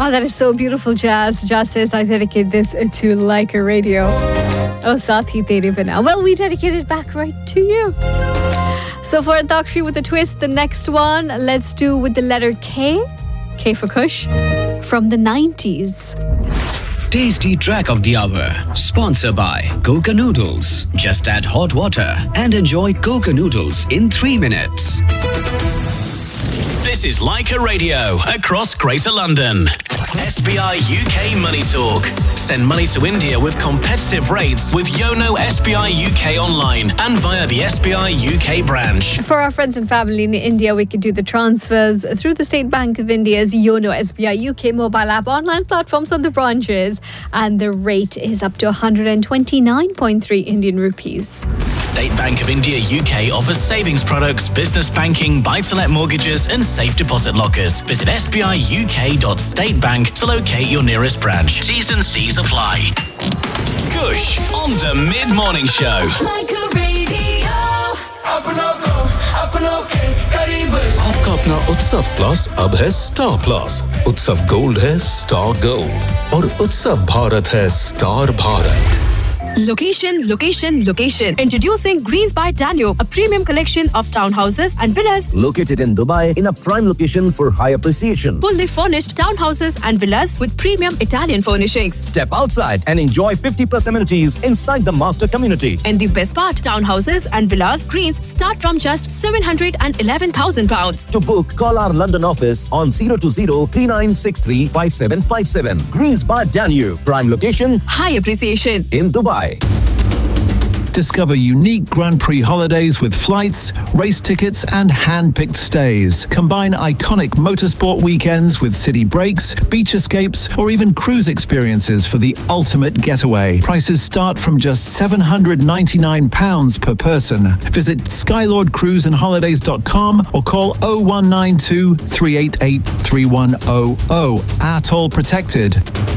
Oh, that is so beautiful, Jazz. Jazz says, I dedicate this to Leica Radio. Oh, Saathi Tere Bina. Well, we dedicate it back right to you. So for Antakshari with a twist, the next one, let's do with the letter K. K for Kush. From the 90s. Tasty track of the hour. Sponsored by Coca Noodles. Just add hot water and enjoy Coca Noodles in 3 minutes. This is Leica Radio across Greater London. SBI UK Money Talk. Send money to India with competitive rates with Yono SBI UK online and via the SBI UK branch. For our friends and family in India, we can do the transfers through the State Bank of India's Yono SBI UK mobile app, online platforms on the branches, and the rate is up to 129.3 Indian rupees. State Bank of India UK offers savings products, business banking, buy-to-let mortgages and safe deposit lockers. Visit sbiuk.statebank to locate your nearest branch. T's and C's apply. Kush on the Mid-Morning Show. Leica Radio. आपका अपना उत्सव plus अब है star plus. उत्सव gold है star gold और उत्सव भारत है star Bharat. Location. Introducing Greens by Danube, a premium collection of townhouses and villas located in Dubai in a prime location for high appreciation. Fully furnished townhouses and villas with premium Italian furnishings. Step outside and enjoy 50+ amenities inside the master community. And the best part, townhouses and villas Greens start from just £711,000. To book, call our London office on 020-3963-5757. Greens by Danube, prime location, high appreciation in Dubai. Discover unique Grand Prix holidays with flights, race tickets and hand-picked stays. Combine iconic motorsport weekends with city breaks, beach escapes or even cruise experiences for the ultimate getaway. Prices start from just £799 per person. Visit skylordcruiseandholidays.com or call 0192 388 3100. Atoll protected.